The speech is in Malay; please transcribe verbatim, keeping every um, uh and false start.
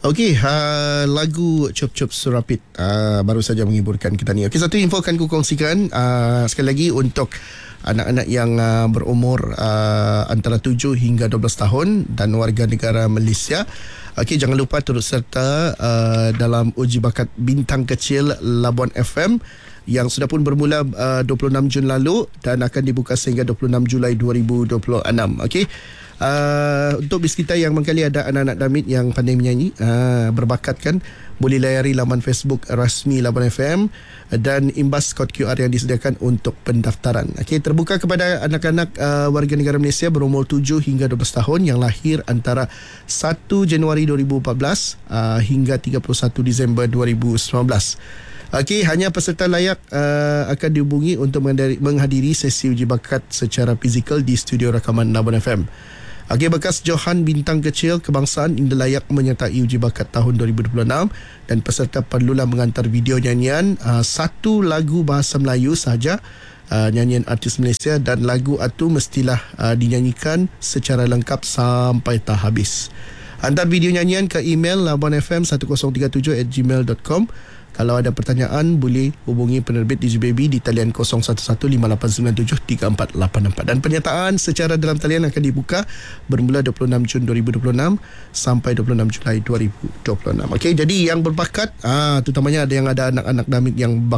Okey, uh, lagu Cop Cop Surapit uh, baru saja menghiburkan kita ni. Okey, satu info akan ku kongsikan uh, sekali lagi untuk anak-anak yang uh, berumur uh, antara tujuh hingga dua belas tahun dan warga negara Malaysia. Okey, jangan lupa turut serta uh, dalam uji bakat bintang kecil Labuan F M yang sudah pun bermula uh, dua puluh enam Jun lalu dan akan dibuka sehingga dua puluh enam Julai dua ribu dua puluh enam. Okey. Uh, untuk bis kita yang mengkali ada anak-anak damit yang pandai menyanyi, uh, berbakat kan, boleh layari laman Facebook rasmi Labuan F M dan imbas kod Q R yang disediakan untuk pendaftaran. Okey, terbuka kepada anak-anak uh, warga negara Malaysia berumur tujuh hingga dua belas tahun yang lahir antara satu Januari dua ribu empat belas uh, hingga tiga puluh satu Disember dua ribu sembilan belas. Okey, hanya peserta layak uh, akan dihubungi untuk menghadiri, menghadiri sesi uji bakat secara fizikal di studio rakaman Labuan F M. Okey, bekas Johan bintang kecil kebangsaan Indah layak menyertai uji bakat tahun dua ribu dua puluh enam dan peserta perlulah mengantar video nyanyian uh, satu lagu bahasa Melayu sahaja, uh, nyanyian artis Malaysia, dan lagu itu mestilah uh, dinyanyikan secara lengkap sampai tak habis. Hantar video nyanyian ke email labuan f m satu kosong tiga tujuh at gmail dot com. Kalau ada pertanyaan, boleh hubungi penerbit Digi Baby di talian kosong satu satu lima lapan sembilan tujuh tiga empat lapan empat. Dan penyertaan secara dalam talian akan dibuka bermula dua puluh enam Jun dua ribu dua puluh enam sampai dua puluh enam Julai dua ribu dua puluh enam. Okey, jadi yang berbakat, ah, terutamanya ada yang ada anak-anak damit yang bak